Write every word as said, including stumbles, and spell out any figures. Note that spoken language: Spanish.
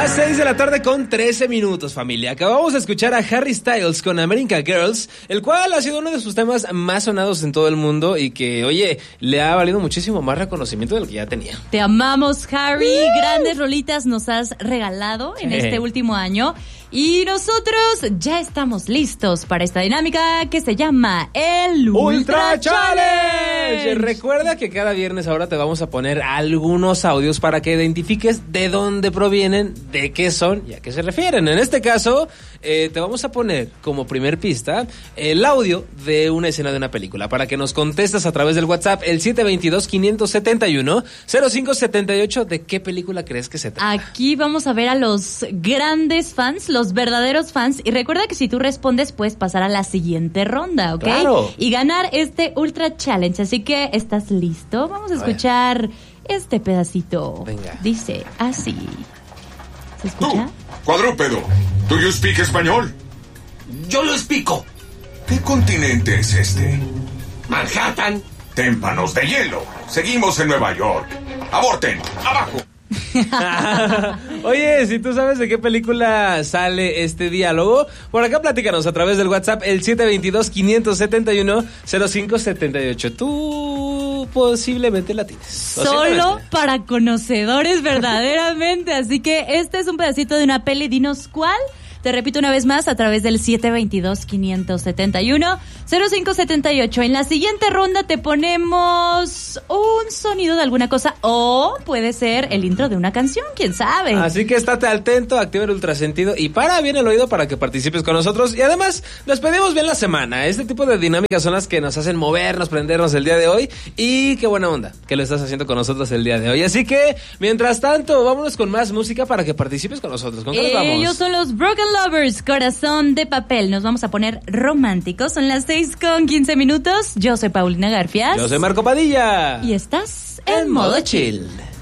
Las seis de la tarde con trece minutos, familia. Acabamos de escuchar a Harry Styles con American Girls, el cual ha sido uno de sus temas más sonados en todo el mundo y que, oye, le ha valido muchísimo más reconocimiento de lo que ya tenía. Te amamos, Harry. Uh. Grandes rolitas nos has regalado en Sí. este último año. Y nosotros ya estamos listos para esta dinámica que se llama el Ultra, Ultra Challenge. Challenge. Recuerda que cada viernes ahora te vamos a poner algunos audios para que identifiques de dónde provienen, de qué son y a qué se refieren. En este caso, eh, te vamos a poner como primer pista el audio de una escena de una película para que nos contestes a través del WhatsApp el siete dos dos, cinco siete uno, cero cinco siete ocho de qué película crees que se trata. Aquí vamos a ver a los grandes fans, los verdaderos fans. Y recuerda que si tú respondes, puedes pasar a la siguiente ronda, ¿ok? Claro. Y ganar este Ultra Challenge. Así que, ¿estás listo? Vamos a escuchar este pedacito. Venga. Dice así. ¿Se escucha? Tú, cuadrúpedo, ¿do you speak español? Yo lo explico. ¿Qué continente es este? Manhattan. Témpanos de hielo. Seguimos en Nueva York. Aborten. Abajo. Oye, si tú sabes de qué película sale este diálogo, por acá platícanos a través del WhatsApp el siete dos dos, cinco siete uno, cero cinco siete ocho. Tú posiblemente la tienes. Solo para conocedores verdaderamente. Así que este es un pedacito de una peli. Dinos cuál. Te repito una vez más a través del siete dos dos, cinco siete uno, cero cinco siete ocho. En la siguiente ronda te ponemos un sonido de alguna cosa o puede ser el intro de una canción, quién sabe. Así que estate atento, activa el ultrasentido y para bien el oído para que participes con nosotros. Y además, nos pedimos bien la semana. Este tipo de dinámicas son las que nos hacen movernos, prendernos el día de hoy. Y qué buena onda que lo estás haciendo con nosotros el día de hoy. Así que, mientras tanto, vámonos con más música para que participes con nosotros. ¿Con qué nos vamos? Ellos son los Broken Lovers, Corazón de Papel. Nos vamos a poner románticos. Son las seis con quince minutos. Yo soy Paulina Garfias. Yo soy Marco Padilla. Y estás en modo chill.